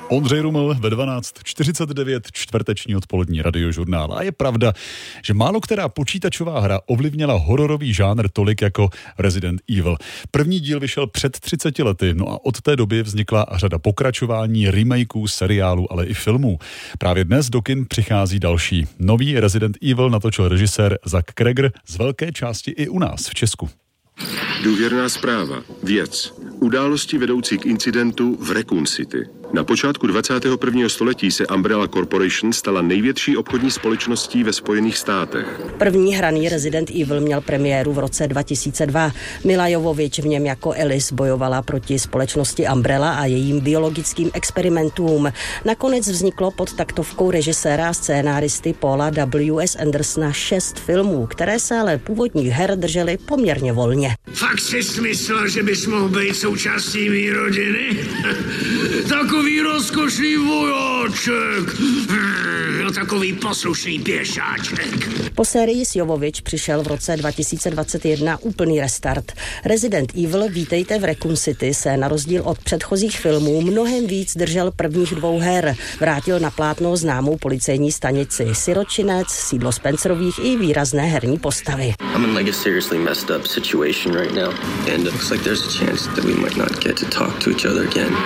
Ondřej Ruml ve 12:49, čtvrteční odpolední radiožurnál. A je pravda, že málo která počítačová hra ovlivnila hororový žánr tolik jako Resident Evil. První díl vyšel před 30 lety, no a od té doby vznikla řada pokračování, remakeů, seriálů, ale i filmů. Právě dnes do kin přichází další. Nový Resident Evil natočil režisér Zack Cregger, z velké části i u nás v Česku. Důvěrná zpráva. Věc. Události vedoucí k incidentu v Raccoon City. Na počátku 21. století se Umbrella Corporation stala největší obchodní společností ve Spojených státech. První hraný Resident Evil měl premiéru v roce 2002. Mila Jovovich v něm jako Alice bojovala proti společnosti Umbrella a jejím biologickým experimentům. Nakonec vzniklo pod taktovkou režiséra a scénáristy Paula W.S. Andersona 6 filmů, které se ale původních her držely poměrně volně. Fakt jsi myslel, že bys mohl být součástí mý rodiny? Takový rozkošný vojáček. No takový poslušný pěšáček. Po sérii s Jovovich přišel v roce 2021 úplný restart. Resident Evil Vítejte v Raccoon City se na rozdíl od předchozích filmů mnohem víc držel prvních 2 her. Vrátil na plátno známou policejní stanici, siročinec, sídlo Spencerových i výrazné herní postavy. I'm in like a seriously messed up situation right now and it looks like there's a chance that we might not get to talk to each other again.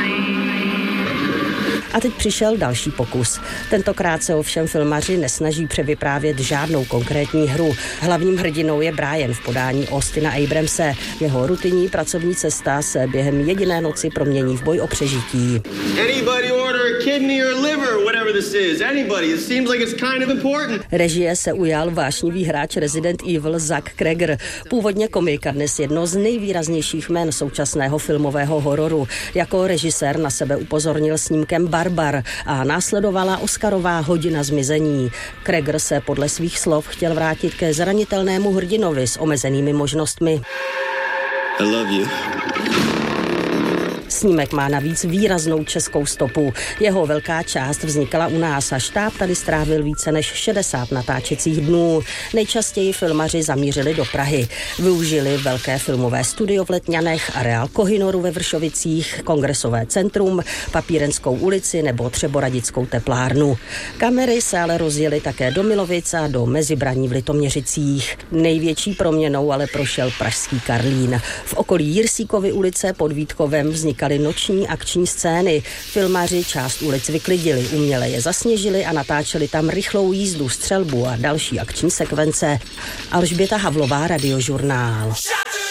A teď přišel další pokus. Tentokrát se ovšem filmaři nesnaží převyprávět žádnou konkrétní hru. Hlavním hrdinou je Brian v podání Austina Abramse. Jeho rutinní pracovní cesta se během jediné noci promění v boj o přežití. Režie se ujal vášnivý hráč Resident Evil Zack Cregger. Původně komik a dnes jedno z nejvýraznějších jmen současného filmového hororu. Jako režisér na sebe upozornil snímkem Barbar a následovala Oscarová Hodina zmizení. Cregger se podle svých slov chtěl vrátit ke zranitelnému hrdinovi s omezenými možnostmi. I love you. Snímek má navíc výraznou českou stopu. Jeho velká část vznikala u nás a štáb tady strávil více než 60 natáčecích dnů. Nejčastěji filmaři zamířili do Prahy. Využili velké filmové studio v Letňanech, areál Kohinoru ve Vršovicích, Kongresové centrum, Papírenskou ulici nebo Třeboradickou teplárnu. Kamery se ale rozjeli také do Milovic a do Mezibraní v Litoměřicích. Největší proměnou ale prošel pražský Karlín. V okolí Jirsíkovy ulice pod Vítkovem vznikaly noční akční scény. Filmaři část ulic vyklidili, uměle je zasněžili a natáčeli tam rychlou jízdu, střelbu a další akční sekvence. Alžběta Havlová, Radiožurnál.